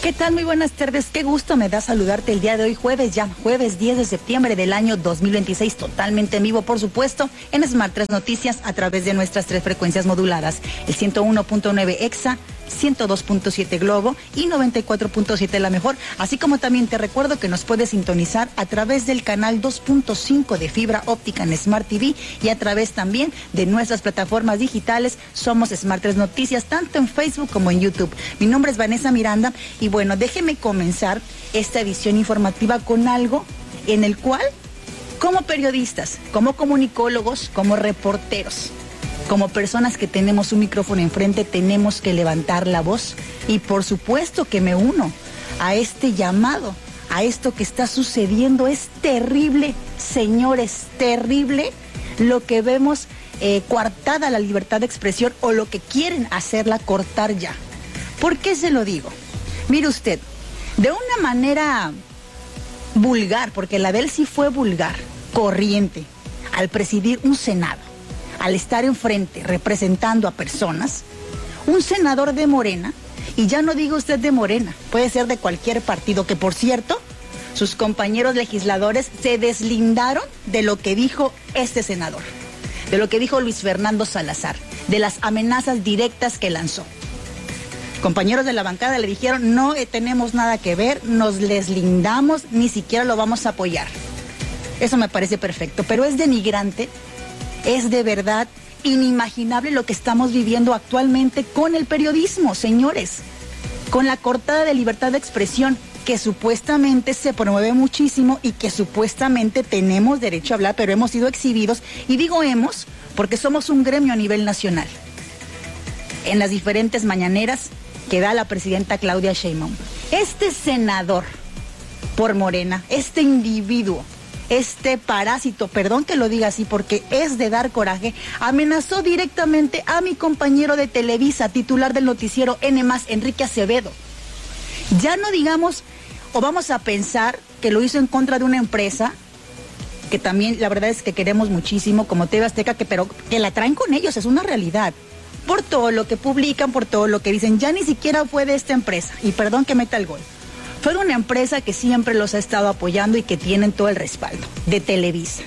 ¿Qué tal? Muy buenas tardes. Qué gusto me da saludarte el día de hoy, jueves 10 de septiembre del año 2026, totalmente en vivo, por supuesto, en Smart 3 Noticias a través de nuestras 3 frecuencias moduladas, el 101.9 EXA, 102.7 Globo y 94.7 La Mejor, así como también te recuerdo que nos puedes sintonizar a través del canal 2.5 de fibra óptica en Smart TV y a través también de nuestras plataformas digitales. Somos Smart 3 Noticias, tanto en Facebook como en YouTube. Mi nombre es Vanessa Miranda y bueno, déjeme comenzar esta edición informativa con algo en el cual, como periodistas, como comunicólogos, como reporteros, como personas que tenemos un micrófono enfrente, tenemos que levantar la voz y por supuesto que me uno a este llamado, a esto que está sucediendo. Es terrible, señores, terrible lo que vemos, coartada la libertad de expresión o lo que quieren hacerla cortar ya. ¿Por qué se lo digo? Mire usted, de una manera vulgar, porque la de él sí fue vulgar, corriente, al presidir un Senado, al estar enfrente representando a personas, un senador de Morena, y ya no diga usted de Morena, puede ser de cualquier partido, que por cierto, sus compañeros legisladores se deslindaron de lo que dijo este senador, de lo que dijo Luis Fernando Salazar, de las amenazas directas que lanzó. Compañeros de la bancada le dijeron, no tenemos nada que ver, nos deslindamos, ni siquiera lo vamos a apoyar. Eso me parece perfecto, pero es denigrante. Es de verdad inimaginable lo que estamos viviendo actualmente con el periodismo, señores, con la cortada de libertad de expresión que supuestamente se promueve muchísimo y que supuestamente tenemos derecho a hablar, pero hemos sido exhibidos, y digo hemos porque somos un gremio a nivel nacional, en las diferentes mañaneras que da la presidenta Claudia Sheinbaum. Este senador por Morena, este individuo, este parásito, perdón que lo diga así porque es de dar coraje, amenazó directamente a mi compañero de Televisa, titular del noticiero N+, Enrique Acevedo. Ya no digamos, o vamos a pensar que lo hizo en contra de una empresa, que también la verdad es que queremos muchísimo, como TV Azteca, pero que la traen con ellos, es una realidad. Por todo lo que publican, por todo lo que dicen, ya ni siquiera fue de esta empresa, y perdón que meta el gol. Fue una empresa que siempre los ha estado apoyando y que tienen todo el respaldo de Televisa.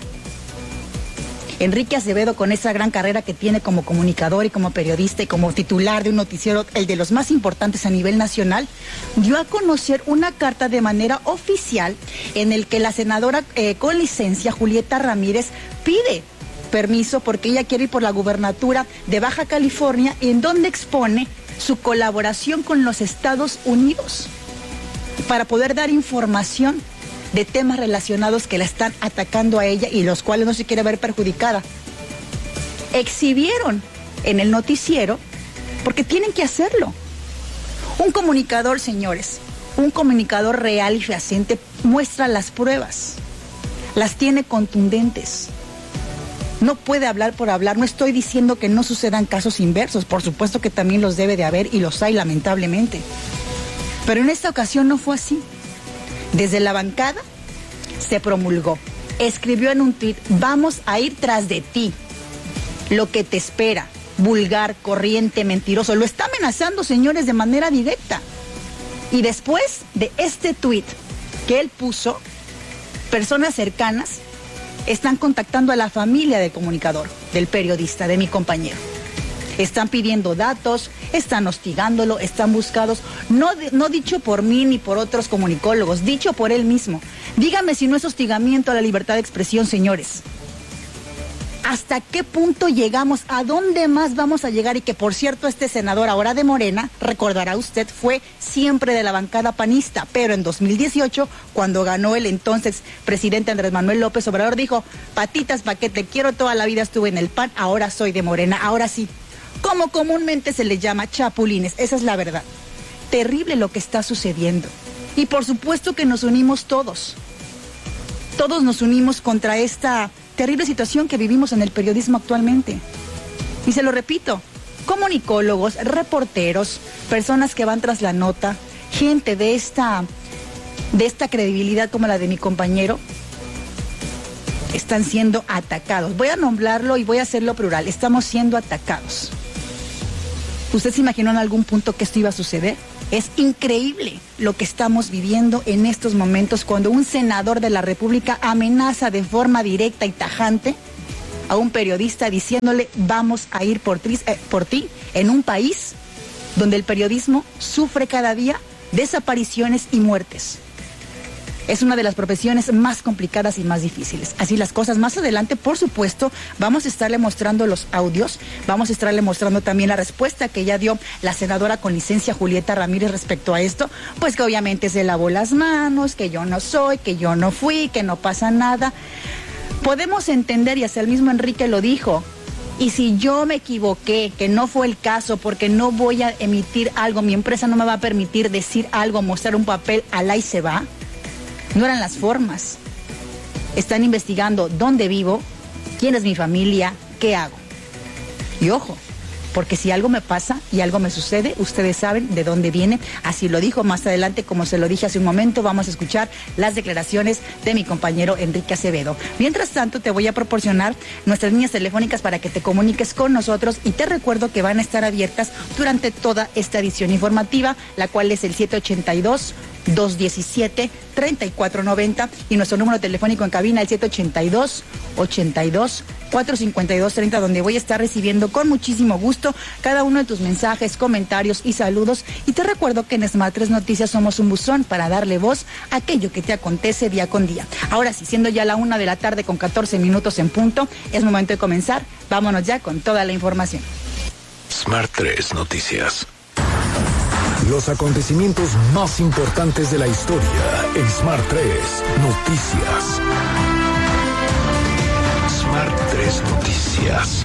Enrique Acevedo, con esa gran carrera que tiene como comunicador y como periodista y como titular de un noticiero, el de los más importantes a nivel nacional, dio a conocer una carta de manera oficial en el que la senadora con licencia, Julieta Ramírez, pide permiso porque ella quiere ir por la gubernatura de Baja California, en donde expone su colaboración con los Estados Unidos para poder dar información de temas relacionados que la están atacando a ella y los cuales no se quiere ver perjudicada. Exhibieron en el noticiero porque tienen que hacerlo. Un comunicador, señores, un comunicador real y fehaciente muestra las pruebas, las tiene contundentes. No puede hablar por hablar. No estoy diciendo que no sucedan casos inversos, por supuesto que también los debe de haber y los hay lamentablemente. Pero en esta ocasión no fue así. Desde la bancada se promulgó. Escribió en un tuit, vamos a ir tras de ti. Lo que te espera, vulgar, corriente, mentiroso. Lo está amenazando, señores, de manera directa. Y después de este tuit que él puso, personas cercanas están contactando a la familia del comunicador, del periodista, de mi compañero. Están pidiendo datos, están hostigándolo, están buscados, no dicho por mí ni por otros comunicólogos, dicho por él mismo. Dígame si no es hostigamiento a la libertad de expresión, señores. ¿Hasta qué punto llegamos? ¿A dónde más vamos a llegar? Y que, por cierto, este senador ahora de Morena, recordará usted, fue siempre de la bancada panista, pero en 2018, cuando ganó el entonces presidente Andrés Manuel López Obrador, dijo, patitas pa' que te quiero, toda la vida estuve en el PAN, ahora soy de Morena, ahora sí. Como comúnmente se les llama, chapulines, esa es la verdad. Terrible lo que está sucediendo. Y por supuesto que nos unimos todos. Todos nos unimos contra esta terrible situación que vivimos en el periodismo actualmente. Y se lo repito, comunicólogos, reporteros, personas que van tras la nota, gente de esta credibilidad como la de mi compañero, están siendo atacados. Voy a nombrarlo y voy a hacerlo plural. Estamos siendo atacados. ¿Usted se imaginó en algún punto que esto iba a suceder? Es increíble lo que estamos viviendo en estos momentos cuando un senador de la República amenaza de forma directa y tajante a un periodista diciéndole vamos a ir por ti en un país donde el periodismo sufre cada día desapariciones y muertes. Es una de las profesiones más complicadas y más difíciles. Así las cosas. Más adelante, por supuesto, vamos a estarle mostrando los audios, vamos a estarle mostrando también la respuesta que ya dio la senadora con licencia Julieta Ramírez respecto a esto, pues que obviamente se lavó las manos, que yo no soy, que yo no fui, que no pasa nada. Podemos entender, y hasta el mismo Enrique lo dijo, y si yo me equivoqué, que no fue el caso, porque no voy a emitir algo, mi empresa no me va a permitir decir algo, mostrar un papel, alá y se va. No eran las formas. Están investigando dónde vivo, quién es mi familia, qué hago. Y ojo, porque si algo me pasa y algo me sucede, ustedes saben de dónde viene. Así lo dijo. Más adelante, como se lo dije hace un momento, vamos a escuchar las declaraciones de mi compañero Enrique Acevedo. Mientras tanto, te voy a proporcionar nuestras líneas telefónicas para que te comuniques con nosotros, y te recuerdo que van a estar abiertas durante toda esta edición informativa, la cual es el 782-217-3490 y nuestro número telefónico en cabina el 782-82-452-30, donde voy a estar recibiendo con muchísimo gusto cada uno de tus mensajes, comentarios y saludos. Y te recuerdo que en Smart 3 Noticias somos un buzón para darle voz a aquello que te acontece día con día. Ahora sí, siendo ya la 1:14 con 14 minutos en punto, es momento de comenzar. Vámonos ya con toda la información. Smart 3 Noticias. Los acontecimientos más importantes de la historia en Smart 3 Noticias. Smart 3 Noticias.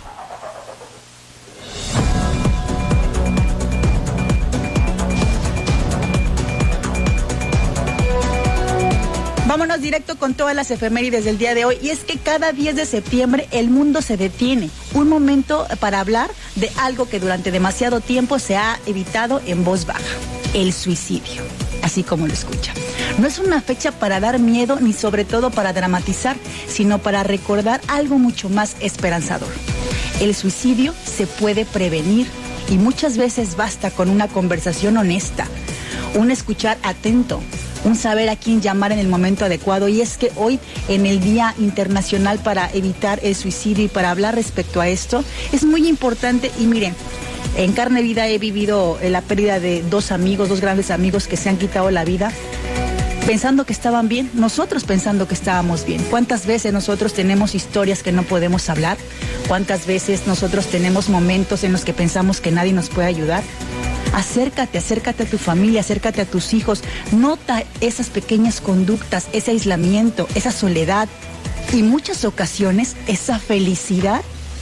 Vámonos directo con todas las efemérides del día de hoy. Y es que cada 10 de septiembre el mundo se detiene. Un momento para hablar de algo que durante demasiado tiempo se ha evitado en voz baja: el suicidio. Así como lo escucha. No es una fecha para dar miedo ni sobre todo para dramatizar, sino para recordar algo mucho más esperanzador. El suicidio se puede prevenir y muchas veces basta con una conversación honesta, un escuchar atento, un saber a quién llamar en el momento adecuado. Y es que hoy, en el Día Internacional para evitar el suicidio y para hablar respecto a esto, es muy importante. Y miren, en carne vida he vivido la pérdida de dos grandes amigos que se han quitado la vida pensando que estaban bien, nosotros pensando que estábamos bien. ¿Cuántas veces nosotros tenemos historias que no podemos hablar? ¿Cuántas veces nosotros tenemos momentos en los que pensamos que nadie nos puede ayudar? Acércate a tu familia, acércate a tus hijos. Nota esas pequeñas conductas, ese aislamiento, esa soledad y muchas ocasiones esa felicidad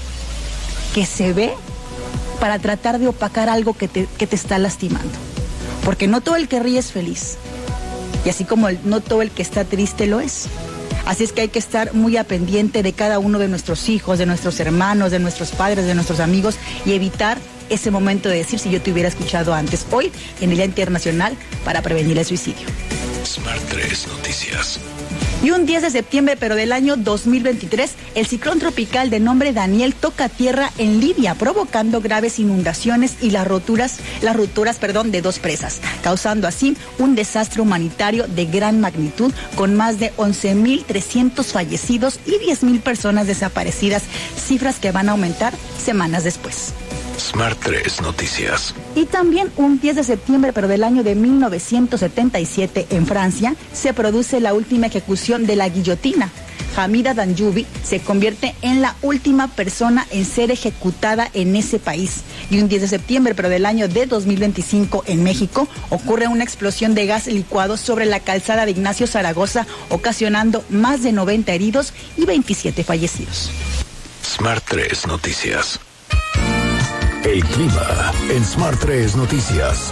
que se ve para tratar de opacar algo que te está lastimando. Porque no todo el que ríe es feliz. Y así como no todo el que está triste lo es. Así es que hay que estar muy a pendiente de cada uno de nuestros hijos, de nuestros hermanos, de nuestros padres, de nuestros amigos, y evitar ese momento de decir: si yo te hubiera escuchado antes. Hoy, en el Día Internacional para prevenir el suicidio. Smart 3 Noticias. Y un 10 de septiembre, pero del año 2023, el ciclón tropical de nombre Daniel toca tierra en Libia, provocando graves inundaciones y las rupturas de dos presas, causando así un desastre humanitario de gran magnitud, con más de 11.300 fallecidos y 10.000 personas desaparecidas, cifras que van a aumentar semanas después. Smart 3 Noticias. Y también un 10 de septiembre, pero del año de 1977, en Francia, se produce la última ejecución de la guillotina. Hamida Danjoubi se convierte en la última persona en ser ejecutada en ese país. Y un 10 de septiembre, pero del año de 2025, en México, ocurre una explosión de gas licuado sobre la calzada de Ignacio Zaragoza, ocasionando más de 90 heridos y 27 fallecidos. Smart 3 Noticias. El clima en Smart 3 Noticias.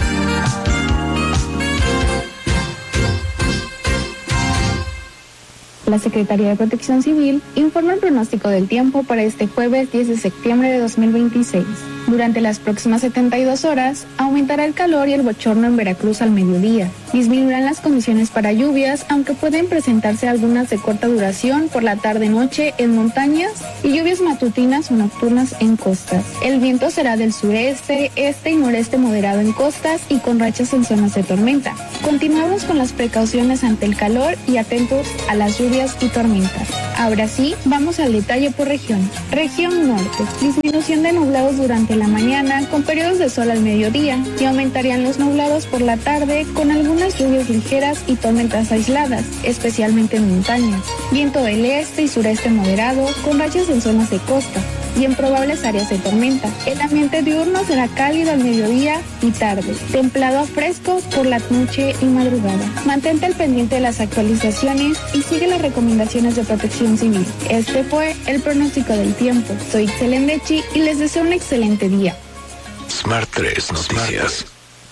La Secretaría de Protección Civil informa el pronóstico del tiempo para este jueves 10 de septiembre de 2026. Durante las próximas 72 horas, aumentará el calor y el bochorno en Veracruz al mediodía. Disminuirán las condiciones para lluvias, aunque pueden presentarse algunas de corta duración por la tarde-noche en montañas y lluvias matutinas o nocturnas en costas. El viento será del sureste, este y noreste moderado en costas y con rachas en zonas de tormenta. Continuamos con las precauciones ante el calor y atentos a las lluvias y tormentas. Ahora sí, vamos al detalle por región. Región norte, disminución de nublados durante la mañana con periodos de sol al mediodía y aumentarían los nublados por la tarde con algunas lluvias ligeras y tormentas aisladas, especialmente en montañas. Viento del este y sureste moderado con rachas en zonas de costa y en probables áreas de tormenta. El ambiente diurno será cálido al mediodía y tarde, templado a fresco por la noche y madrugada. Mantente al pendiente de las actualizaciones y sigue las recomendaciones de protección civil. Este fue el pronóstico del tiempo. Soy Itzel Dechi y les deseo un excelente día. Smart 3 Noticias.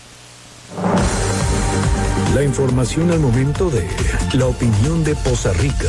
La información al momento de la opinión de Poza Rica.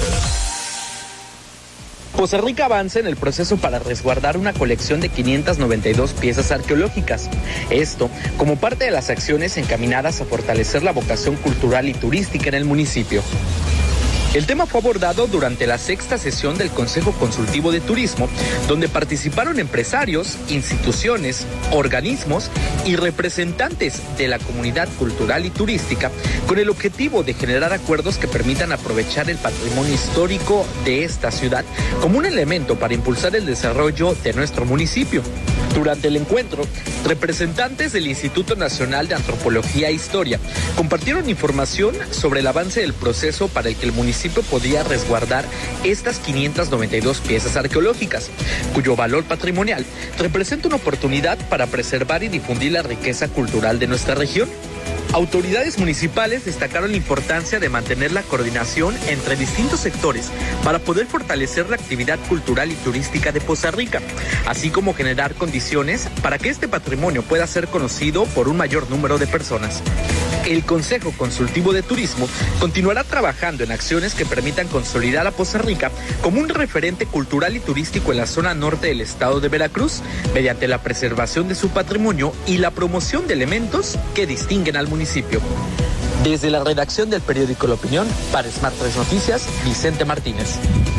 Poza Rica avanza en el proceso para resguardar una colección de 592 piezas arqueológicas. Esto como parte de las acciones encaminadas a fortalecer la vocación cultural y turística en el municipio. El tema fue abordado durante la 6ª sesión del Consejo Consultivo de Turismo, donde participaron empresarios, instituciones, organismos y representantes de la comunidad cultural y turística, con el objetivo de generar acuerdos que permitan aprovechar el patrimonio histórico de esta ciudad como un elemento para impulsar el desarrollo de nuestro municipio. Durante el encuentro, representantes del Instituto Nacional de Antropología e Historia compartieron información sobre el avance del proceso para el que el municipio podía resguardar estas 592 piezas arqueológicas, cuyo valor patrimonial representa una oportunidad para preservar y difundir la riqueza cultural de nuestra región. Autoridades municipales destacaron la importancia de mantener la coordinación entre distintos sectores para poder fortalecer la actividad cultural y turística de Poza Rica, así como generar condiciones para que este patrimonio pueda ser conocido por un mayor número de personas. El Consejo Consultivo de Turismo continuará trabajando en acciones que permitan consolidar a Poza Rica como un referente cultural y turístico en la zona norte del estado de Veracruz, mediante la preservación de su patrimonio y la promoción de elementos que distinguen al municipio. Desde la redacción del periódico La Opinión, para Smart 3 Noticias, Vicente Martínez.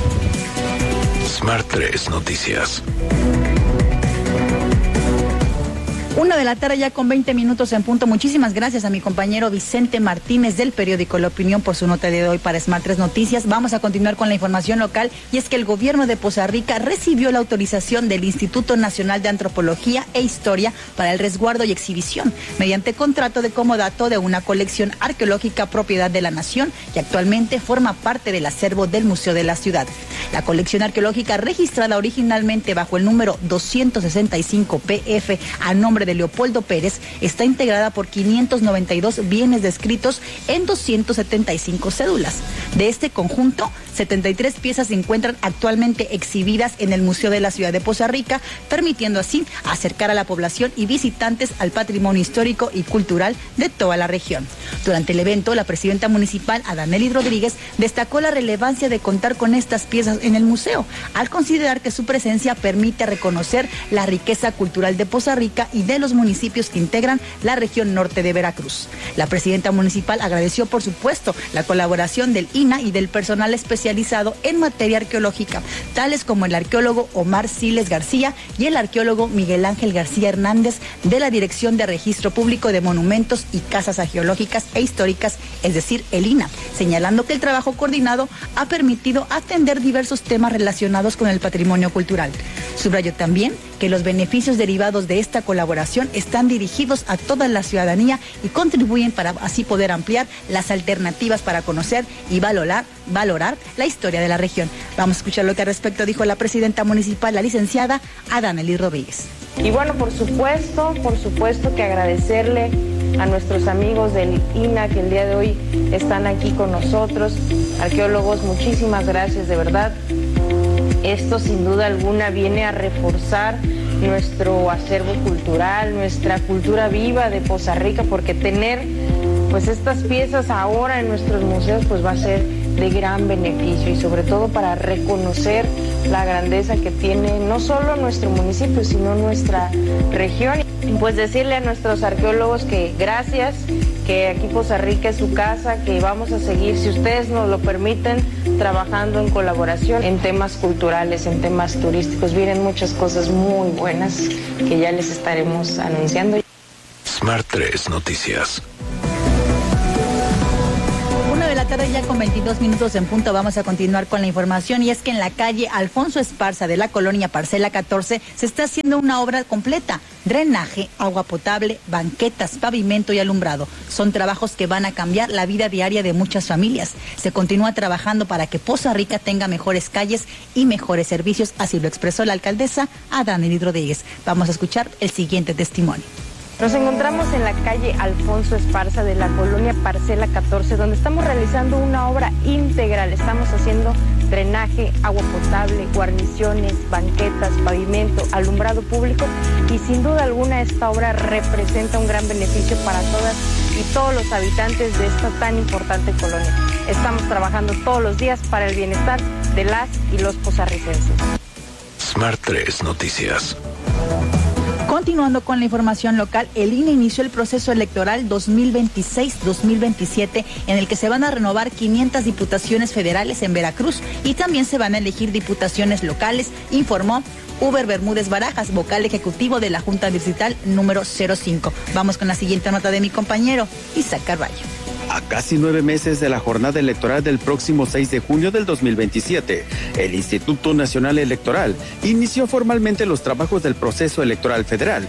Smart 3 Noticias. 1:00 ya con 20 minutos en punto. Muchísimas gracias a mi compañero Vicente Martínez del periódico La Opinión por su nota de hoy para Smart 3 Noticias. Vamos a continuar con la información local y es que el gobierno de Poza Rica recibió la autorización del Instituto Nacional de Antropología e Historia para el resguardo y exhibición mediante contrato de comodato de una colección arqueológica propiedad de la nación y actualmente forma parte del acervo del Museo de la Ciudad. La colección arqueológica registrada originalmente bajo el número 265 PF a nombre de Leopoldo Pérez está integrada por 592 bienes descritos en 275 cédulas. De este conjunto, 73 piezas se encuentran actualmente exhibidas en el Museo de la Ciudad de Poza Rica, permitiendo así acercar a la población y visitantes al patrimonio histórico y cultural de toda la región. Durante el evento, la presidenta municipal, Adanely Rodríguez, destacó la relevancia de contar con estas piezas en el museo, al considerar que su presencia permite reconocer la riqueza cultural de Poza Rica y de los municipios que integran la región norte de Veracruz. La presidenta municipal agradeció, por supuesto, la colaboración del INAH y del personal especializado en materia arqueológica, tales como el arqueólogo Omar Siles García y el arqueólogo Miguel Ángel García Hernández de la Dirección de Registro Público de Monumentos y Casas Arqueológicas e Históricas, es decir, el INAH, señalando que el trabajo coordinado ha permitido atender diversos temas relacionados con el patrimonio cultural. Subrayó también que los beneficios derivados de esta colaboración están dirigidos a toda la ciudadanía y contribuyen para así poder ampliar las alternativas para conocer y valorar la historia de la región. Vamos a escuchar lo que al respecto dijo la presidenta municipal, la licenciada Adanely Rodríguez. Y bueno, por supuesto que agradecerle a nuestros amigos del INAH que el día de hoy están aquí con nosotros. Arqueólogos, muchísimas gracias, de verdad. Esto sin duda alguna viene a reforzar nuestro acervo cultural, nuestra cultura viva de Poza Rica, porque tener pues estas piezas ahora en nuestros museos pues va a ser de gran beneficio y sobre todo para reconocer la grandeza que tiene no solo nuestro municipio, sino nuestra región. Y pues decirle a nuestros arqueólogos que gracias, que aquí Poza Rica es su casa, que vamos a seguir, si ustedes nos lo permiten, trabajando en colaboración en temas culturales, en temas turísticos. Vienen muchas cosas muy buenas que ya les estaremos anunciando. Smart 3 Noticias. 1:00 ya con 22 minutos en punto. Vamos a continuar con la información, y es que en la calle Alfonso Esparza de la colonia Parcela 14 se está haciendo una obra completa: drenaje, agua potable, banquetas, pavimento y alumbrado. Son trabajos que van a cambiar la vida diaria de muchas familias. Se continúa trabajando para que Poza Rica tenga mejores calles y mejores servicios, así lo expresó la alcaldesa Adanelis Rodríguez. Vamos a escuchar el siguiente testimonio. Nos encontramos en la calle Alfonso Esparza de la colonia Parcela 14, donde estamos realizando una obra integral. Estamos haciendo drenaje, agua potable, guarniciones, banquetas, pavimento, alumbrado público, y sin duda alguna esta obra representa un gran beneficio para todas y todos los habitantes de esta tan importante colonia. Estamos trabajando todos los días para el bienestar de las y los pozarricenses. Smart 3 Noticias. Continuando con la información local, el INE inició el proceso electoral 2026-2027, en el que se van a renovar 500 diputaciones federales en Veracruz y también se van a elegir diputaciones locales, informó Uber Bermúdez Barajas, vocal ejecutivo de la Junta Distrital número 05. Vamos con la siguiente nota de mi compañero Isaac Carballo. A casi 9 meses de la jornada electoral del próximo 6 de junio del 2027, el Instituto Nacional Electoral inició formalmente los trabajos del proceso electoral federal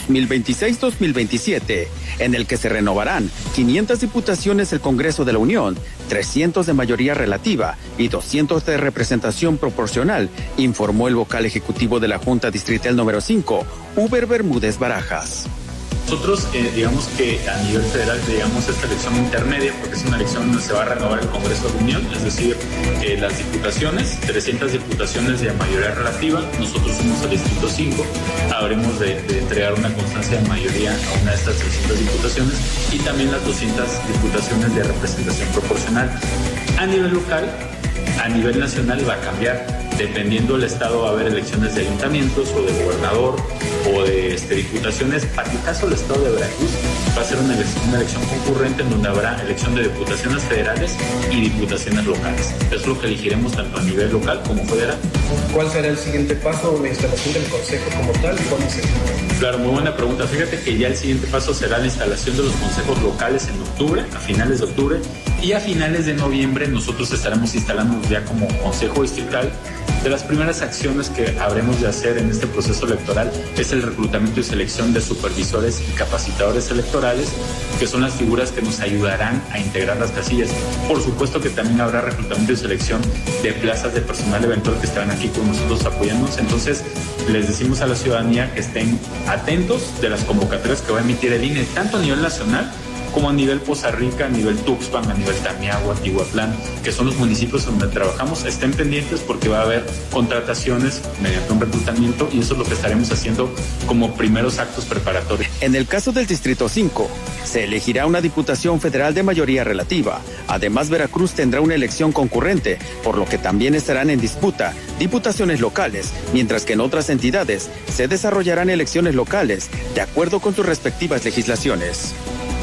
2026-2027, en el que se renovarán 500 diputaciones del Congreso de la Unión, 300 de mayoría relativa y 200 de representación proporcional, informó el vocal ejecutivo de la Junta Distrital número 5, Uber Bermúdez Barajas. Nosotros, digamos que a nivel federal, digamos esta elección intermedia, porque es una elección donde se va a renovar el Congreso de la Unión, es decir, las diputaciones, 300 diputaciones de mayoría relativa. Nosotros somos el Distrito 5, habremos de entregar una constancia de mayoría a una de estas 300 diputaciones y también las 200 diputaciones de representación proporcional. A nivel local, a nivel nacional va a cambiar. Dependiendo del estado va a haber elecciones de ayuntamientos o de gobernador o de diputaciones. Para el caso del estado de Veracruz va a ser una elección concurrente en donde habrá elección de diputaciones federales y diputaciones locales. Es lo que elegiremos tanto a nivel local como federal. ¿Cuál será el siguiente paso, la instalación del consejo como tal? ¿Cuándo será? Claro, muy buena pregunta. Fíjate que ya el siguiente paso será la instalación de los consejos locales en octubre, a finales de octubre, y a finales de noviembre nosotros estaremos instalando ya como consejo distrital. De las primeras acciones que habremos de hacer en este proceso electoral es el reclutamiento y selección de supervisores y capacitadores electorales, que son las figuras que nos ayudarán a integrar las casillas. Por supuesto que también habrá reclutamiento y selección de plazas de personal eventual que estarán aquí con nosotros apoyándonos. Entonces, les decimos a la ciudadanía que estén atentos de las convocatorias que va a emitir el INE, tanto a nivel nacional como a nivel Poza Rica, a nivel Tuxpan, a nivel Tamiahua, Tihuatlán, que son los municipios donde trabajamos. Estén pendientes porque va a haber contrataciones mediante un reclutamiento y eso es lo que estaremos haciendo como primeros actos preparatorios. En el caso del Distrito 5, se elegirá una diputación federal de mayoría relativa. Además, Veracruz tendrá una elección concurrente, por lo que también estarán en disputa diputaciones locales, mientras que en otras entidades se desarrollarán elecciones locales de acuerdo con sus respectivas legislaciones.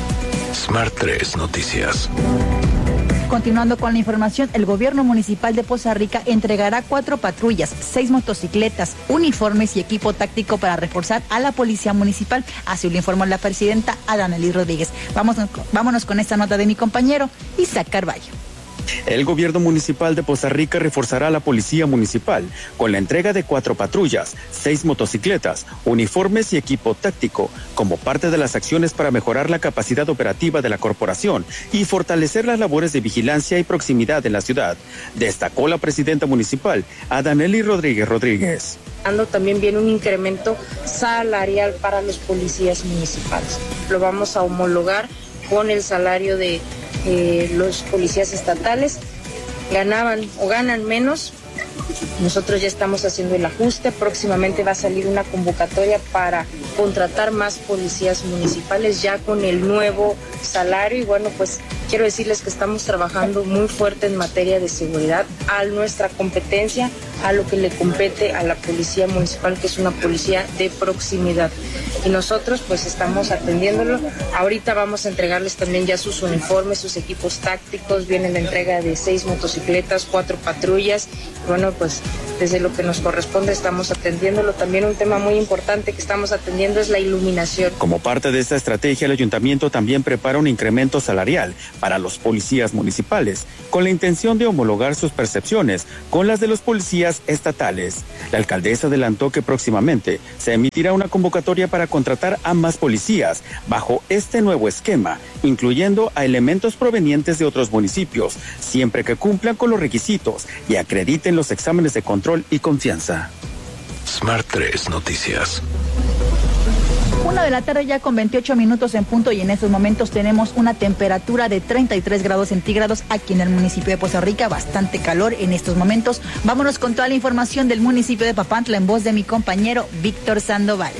Smart 3 Noticias. Continuando con la información, el gobierno municipal de Poza Rica entregará 4 patrullas, 6 motocicletas, uniformes y equipo táctico para reforzar a la policía municipal. Así lo informó la presidenta Adanelis Rodríguez. Vámonos con esta nota de mi compañero Isaac Carballo. El gobierno municipal de Poza Rica reforzará la policía municipal con la entrega de 4 patrullas, 6 motocicletas, uniformes y equipo táctico, como parte de las acciones para mejorar la capacidad operativa de la corporación y fortalecer las labores de vigilancia y proximidad en la ciudad, destacó la presidenta municipal, Adanelis Rodríguez. También viene un incremento salarial para los policías municipales. Lo vamos a homologar con el salario de los policías estatales. Ganaban o ganan menos. Nosotros ya estamos haciendo el ajuste. Próximamente va a salir una convocatoria para contratar más policías municipales ya con el nuevo salario y bueno, pues Quiero decirles que estamos trabajando muy fuerte en materia de seguridad, a nuestra competencia, a lo que le compete a la policía municipal, que es una policía de proximidad. Y nosotros pues estamos atendiéndolo. Ahorita vamos a entregarles también ya sus uniformes, sus equipos tácticos, viene la entrega de 6 motocicletas, 4 patrullas. Bueno, pues desde lo que nos corresponde estamos atendiéndolo. También un tema muy importante que estamos atendiendo es la iluminación. Como parte de esta estrategia, el ayuntamiento también prepara un incremento salarial para los policías municipales, con la intención de homologar sus percepciones con las de los policías estatales. La alcaldesa adelantó que próximamente se emitirá una convocatoria para contratar a más policías bajo este nuevo esquema, incluyendo a elementos provenientes de otros municipios, siempre que cumplan con los requisitos y acrediten los exámenes de control y confianza. Smart 3 Noticias. 1 de la tarde ya con 28 minutos en punto y en estos momentos tenemos una temperatura de 33 grados centígrados aquí en el municipio de Poza Rica, bastante calor en estos momentos. Vámonos con toda la información del municipio de Papantla en voz de mi compañero Víctor Sandoval.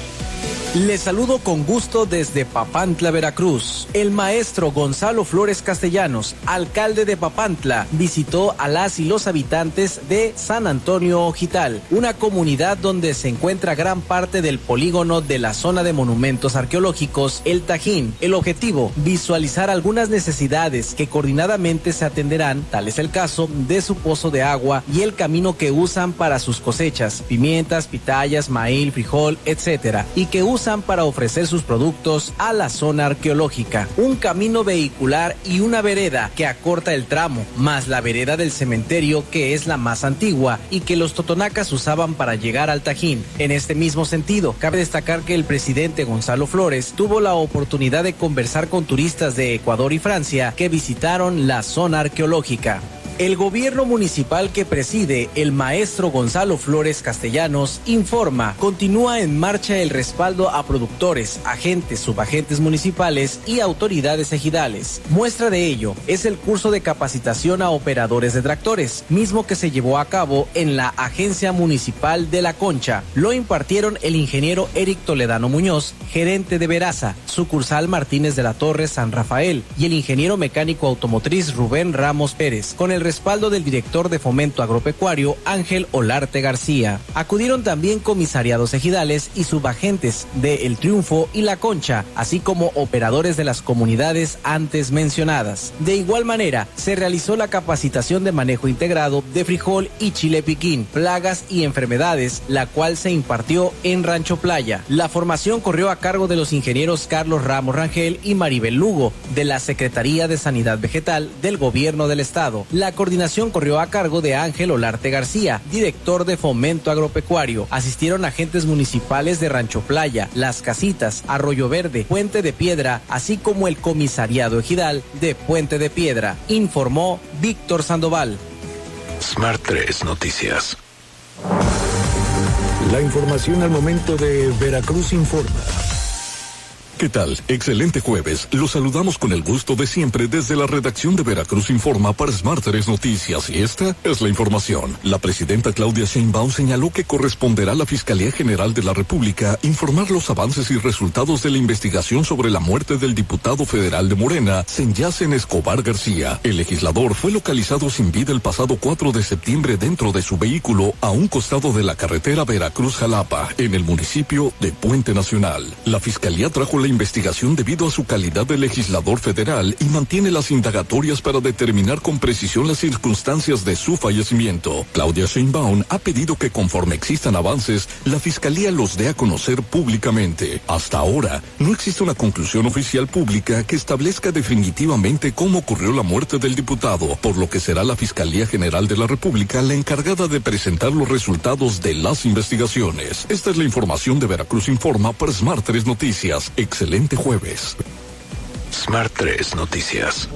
Les saludo con gusto desde Papantla, Veracruz. El maestro Gonzalo Flores Castellanos, alcalde de Papantla, visitó a las y los habitantes de San Antonio Ojital, una comunidad donde se encuentra gran parte del polígono de la zona de monumentos arqueológicos El Tajín. El objetivo, visualizar algunas necesidades que coordinadamente se atenderán, tal es el caso de su pozo de agua y el camino que usan para sus cosechas, pimientas, pitayas, maíz, frijol, etcétera, y que usan para ofrecer sus productos a la zona arqueológica. Un camino vehicular y una vereda que acorta el tramo, más la vereda del cementerio que es la más antigua y que los totonacas usaban para llegar al Tajín. En este mismo sentido, cabe destacar que el presidente Gonzalo Flores tuvo la oportunidad de conversar con turistas de Ecuador y Francia que visitaron la zona arqueológica. El gobierno municipal que preside el maestro Gonzalo Flores Castellanos informa, continúa en marcha el respaldo a productores, agentes, subagentes municipales y autoridades ejidales. Muestra de ello es el curso de capacitación a operadores de tractores, mismo que se llevó a cabo en la Agencia Municipal de La Concha. Lo impartieron el ingeniero Eric Toledano Muñoz, gerente de Veraza, sucursal Martínez de la Torre San Rafael, y el ingeniero mecánico automotriz Rubén Ramos Pérez, con el respaldo del director de Fomento Agropecuario Ángel Olarte García. Acudieron también comisariados ejidales y subagentes de El Triunfo y La Concha, así como operadores de las comunidades antes mencionadas. De igual manera, se realizó la capacitación de manejo integrado de frijol y chile piquín, plagas y enfermedades, la cual se impartió en Rancho Playa. La formación corrió a cargo de los ingenieros Carlos Ramos Rangel y Maribel Lugo, de la Secretaría de Sanidad Vegetal del Gobierno del Estado. La coordinación corrió a cargo de Ángel Olarte García, director de Fomento Agropecuario. Asistieron agentes municipales de Rancho Playa, Las Casitas, Arroyo Verde, Puente de Piedra, así como el comisariado ejidal de Puente de Piedra, informó Víctor Sandoval. Smart 3 Noticias. La información al momento de Veracruz Informa. ¿Qué tal? Excelente jueves. Los saludamos con el gusto de siempre desde la redacción de Veracruz Informa para Smart 3 Noticias. Y esta es la información. La presidenta Claudia Sheinbaum señaló que corresponderá a la Fiscalía General de la República informar los avances y resultados de la investigación sobre la muerte del diputado federal de Morena, Senyacen Escobar García. El legislador fue localizado sin vida el pasado 4 de septiembre dentro de su vehículo a un costado de la carretera Veracruz-Jalapa, en el municipio de Puente Nacional. La Fiscalía trajo la investigación debido a su calidad de legislador federal y mantiene las indagatorias para determinar con precisión las circunstancias de su fallecimiento. Claudia Sheinbaum ha pedido que conforme existan avances, la Fiscalía los dé a conocer públicamente. Hasta ahora, no existe una conclusión oficial pública que establezca definitivamente cómo ocurrió la muerte del diputado, por lo que será la Fiscalía General de la República la encargada de presentar los resultados de las investigaciones. Esta es la información de Veracruz Informa para Smart 3 Noticias. Excelente jueves. Smart 3 Noticias.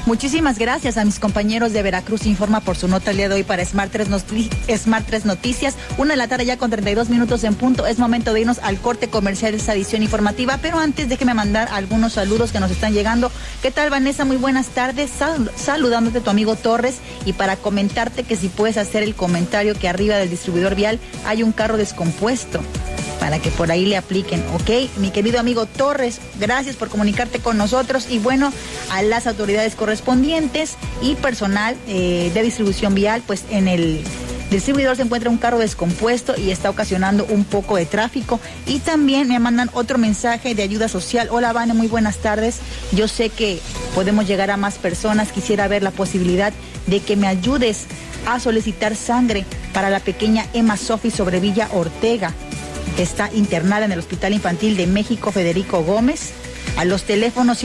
Muchísimas gracias a mis compañeros de Veracruz Informa por su nota el día de hoy para Smart 3 Noticias. 1:00 ya con 32 minutos en punto. Es momento de irnos al corte comercial de esta edición informativa, pero antes déjeme mandar algunos saludos que nos están llegando. ¿Qué tal, Vanessa? Muy buenas tardes. Saludándote tu amigo Torres, y para comentarte que si puedes hacer el comentario que arriba del distribuidor vial hay un carro descompuesto, para que por ahí le apliquen, ¿ok? Mi querido amigo Torres, gracias por comunicarte con nosotros, y bueno, a las autoridades correspondientes y personal de distribución vial, pues en el distribuidor se encuentra un carro descompuesto y está ocasionando un poco de tráfico. Y también me mandan otro mensaje de ayuda social. Hola, Vane, muy buenas tardes. Yo sé que podemos llegar a más personas. Quisiera ver la posibilidad de que me ayudes a solicitar sangre para la pequeña Emma Sofi Sobrevilla Ortega, que está internada en el Hospital Infantil de México Federico Gómez, a los teléfonos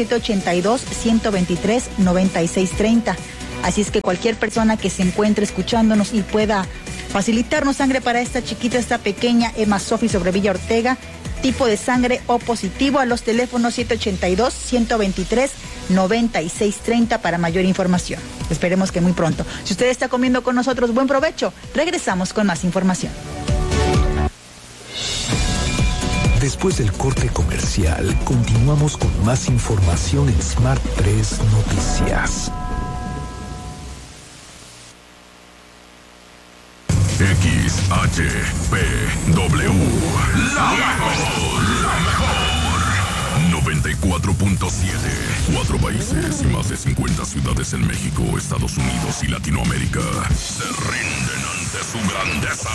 782-123-9630. Así es que cualquier persona que se encuentre escuchándonos y pueda facilitarnos sangre para esta chiquita, esta pequeña Emma Sofi Sobrevilla Ortega, tipo de sangre O positivo, a los teléfonos 782-123-9630 para mayor información. Esperemos que muy pronto. Si usted está comiendo con nosotros, buen provecho. Regresamos con más información. Después del corte comercial, continuamos con más información en Smart 3 Noticias. XHPW, la mejor. 94.7. 4 países y más de 50 ciudades en México, Estados Unidos y Latinoamérica se rinden ante su grandeza.